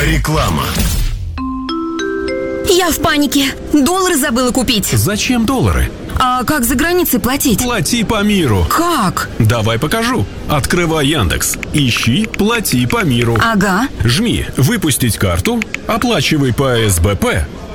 Реклама. Я в панике. Доллары забыла купить. Зачем доллары? А как за границей платить? Плати по миру. Как? Давай покажу. Открывай Яндекс. Ищи «Плати по миру». Ага. Жми «Выпустить карту», оплачивай по СБП.